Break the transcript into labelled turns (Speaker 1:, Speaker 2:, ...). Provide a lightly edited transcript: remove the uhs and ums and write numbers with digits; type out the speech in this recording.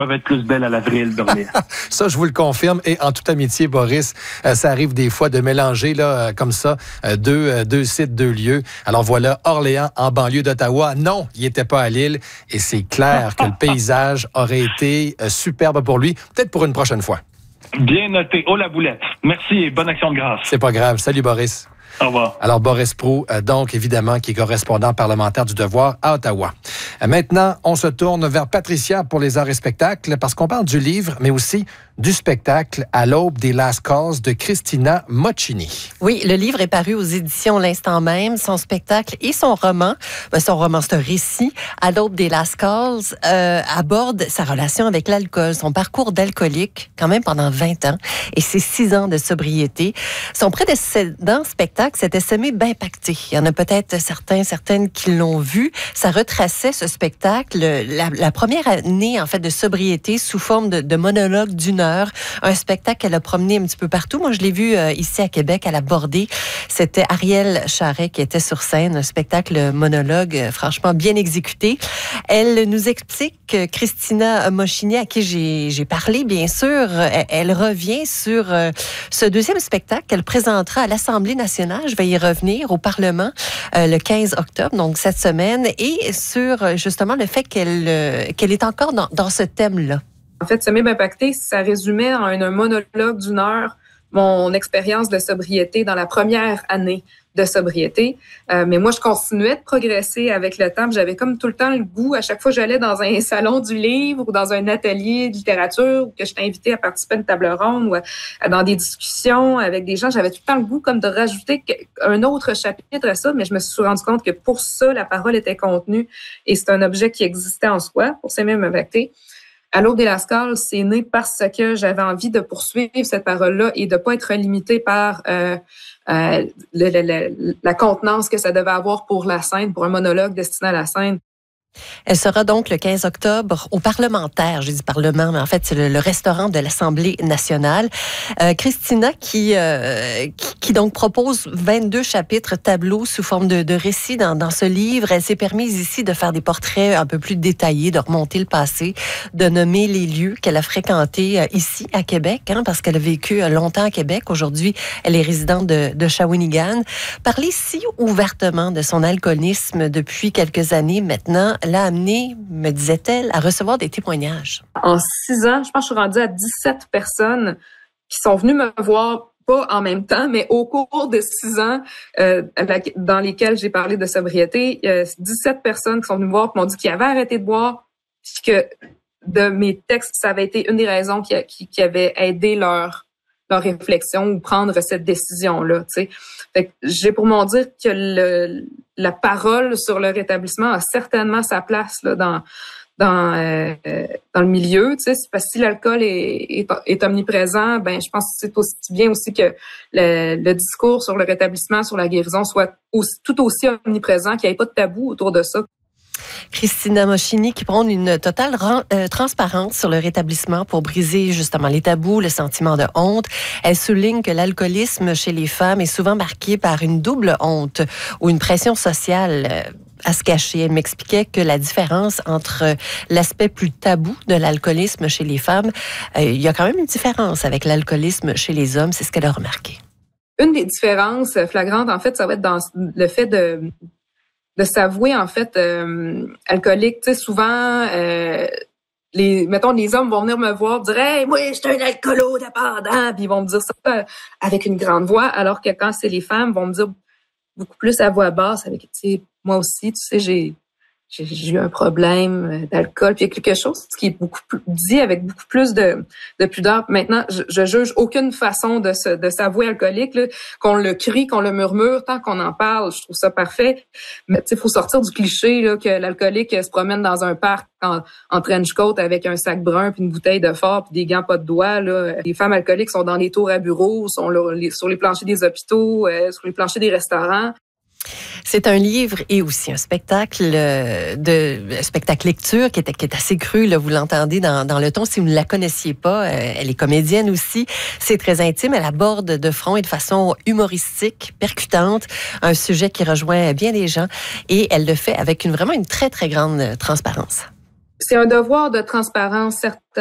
Speaker 1: peuvent être plus belles à l'avril d'Orléans.
Speaker 2: Ça, je vous le confirme. Et en toute amitié, Boris, ça arrive des fois de mélanger là, comme ça deux sites, deux lieux. Alors voilà, Orléans en banlieue d'Ottawa. Non, il n'était pas à Lille. Et c'est clair que le paysage aurait été superbe pour lui. Peut-être pour une prochaine fois.
Speaker 1: Bien noté. Oh la boulette. Merci et bonne action de grâce.
Speaker 2: C'est pas grave. Salut, Boris.
Speaker 1: Au revoir.
Speaker 2: Alors, Boris Proulx, donc, évidemment, qui est correspondant parlementaire du Devoir à Ottawa. Maintenant, on se tourne vers Patricia pour les arts et spectacles, parce qu'on parle du livre, mais aussi du spectacle À l'aube des Last Calls de Christina Moccini.
Speaker 3: Oui, le livre est paru aux éditions L'Instant même. Son spectacle et son roman, c'est un récit, À l'aube des Last Calls, aborde sa relation avec l'alcool, son parcours d'alcoolique, quand même pendant 20 ans, et ses 6 ans de sobriété. Son précédent spectacle s'était semé d'impacté. Il y en a peut-être certaines qui l'ont vu. Ça retraçait ce spectacle, la première année, en fait, de sobriété sous forme de monologue d'une heure. Un spectacle qu'elle a promené un petit peu partout. Moi, je l'ai vu ici à Québec, à la Bordée. C'était Ariel Charret qui était sur scène. Un spectacle monologue, franchement, bien exécuté. Elle nous explique, Christina Moccini, à qui j'ai parlé, bien sûr, elle revient sur ce deuxième spectacle qu'elle présentera à l'Assemblée nationale. Je vais y revenir au Parlement le 15 octobre, donc cette semaine, et sur justement le fait qu'elle est encore dans ce thème-là.
Speaker 4: En fait, Semé d'impacté, ça résumait en un monologue d'une heure mon expérience de sobriété dans la première année de sobriété. Mais moi, je continuais de progresser avec le temps. J'avais comme tout le temps le goût, à chaque fois que j'allais dans un salon du livre ou dans un atelier de littérature ou que j'étais invitée à participer à une table ronde ou dans des discussions avec des gens, j'avais tout le temps le goût comme de rajouter un autre chapitre à ça, mais je me suis rendu compte que pour ça, la parole était contenue et c'est un objet qui existait en soi, pour Semé d'impacté. À l'aube des Last Calls, c'est né parce que j'avais envie de poursuivre cette parole-là et de pas être limitée par la contenance que ça devait avoir pour la scène, pour un monologue destiné à la scène.
Speaker 3: Elle sera donc le 15 octobre au parlementaire. J'ai dit parlement, mais en fait, c'est le restaurant de l'Assemblée nationale. Christina qui donc propose 22 chapitres tableaux sous forme de récits dans ce livre. Elle s'est permise ici de faire des portraits un peu plus détaillés, de remonter le passé, de nommer les lieux qu'elle a fréquentés ici à Québec, parce qu'elle a vécu longtemps à Québec. Aujourd'hui, elle est résidente de Shawinigan. Parler si ouvertement de son alcoolisme depuis quelques années maintenant l'a amenée, me disait-elle, à recevoir des témoignages.
Speaker 4: En 6 ans, je pense que je suis rendue à 17 personnes qui sont venues me voir, pas en même temps, mais au cours de 6 ans dans lesquels j'ai parlé de sobriété. 17 personnes qui sont venues me voir et m'ont dit qu'ils avaient arrêté de boire, puis que de mes textes, ça avait été une des raisons qui avait aidé leur réflexion ou prendre cette décision-là. Tu sais. Fait que j'ai pour m'en dire que la parole sur le rétablissement a certainement sa place là, dans le milieu. Tu sais, parce que si l'alcool est omniprésent, ben je pense que c'est aussi bien aussi que le discours sur le rétablissement, sur la guérison soit tout aussi omniprésent, qu'il n'y ait pas de tabou autour de ça.
Speaker 3: Christina Moccini qui prône une totale transparence sur le rétablissement pour briser justement les tabous, le sentiment de honte. Elle souligne que l'alcoolisme chez les femmes est souvent marqué par une double honte ou une pression sociale à se cacher. Elle m'expliquait que la différence entre l'aspect plus tabou de l'alcoolisme chez les femmes, il y a quand même une différence avec l'alcoolisme chez les hommes, c'est ce qu'elle a remarqué.
Speaker 4: Une des différences flagrantes, en fait, ça va être dans le fait de s'avouer, en fait, alcoolique. Tu sais, souvent, mettons, les hommes vont venir me voir, dire « Hey, moi, je suis un alcoolo-dépendant », puis ils vont me dire ça avec une grande voix, alors que quand c'est les femmes, vont me dire beaucoup plus à voix basse, avec, tu sais, moi aussi, tu sais, j'ai eu un problème d'alcool, puis il y a quelque chose qui est beaucoup plus dit avec beaucoup plus de pudeur. Maintenant, je juge aucune façon de s'avouer alcoolique, là, qu'on le crie, qu'on le murmure, tant qu'on en parle, je trouve ça parfait. Mais tu sais, faut sortir du cliché là que l'alcoolique se promène dans un parc en trench coat avec un sac brun puis une bouteille de fort puis des gants pas de doigts là. Les femmes alcooliques sont dans les tours à bureaux, sont là, sur les planchers des hôpitaux, sur les planchers des restaurants.
Speaker 3: C'est un livre et aussi un spectacle spectacle lecture qui est assez cru, là, vous l'entendez dans le ton. Si vous ne la connaissiez pas, elle est comédienne aussi. C'est très intime. Elle aborde de front et de façon humoristique, percutante, un sujet qui rejoint bien des gens et elle le fait avec vraiment une très, très grande transparence.
Speaker 4: c'est un devoir de transparence, certain.